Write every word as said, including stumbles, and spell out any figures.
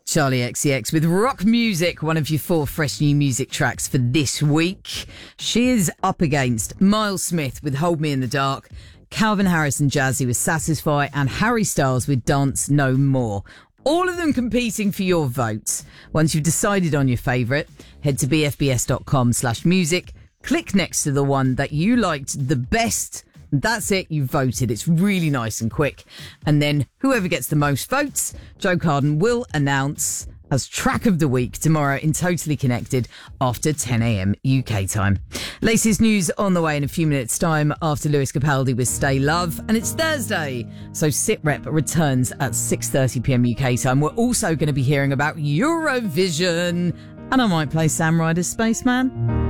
Charlie X C X with Rock Music, one of your four fresh new music tracks for this week. She is up against Miles Smith with Hold Me in the Dark, Calvin Harris and Jazzy with Satisfy, and Harry Styles with Dance No More. All of them competing for your votes. Once you've decided on your favourite, head to bfbs.com slash music, click next to the one that you liked the best. That's it, you voted. It's really nice and quick. And then whoever gets the most votes, Joe Carden will announce as track of the week tomorrow in Totally Connected after ten a.m. U K time. Latest news on the way in a few minutes' time after Lewis Capaldi with Stay Love. And it's Thursday, so SitRep returns at six thirty p.m. U K time. We're also going to be hearing about Eurovision. And I might play Sam Ryder's Spaceman.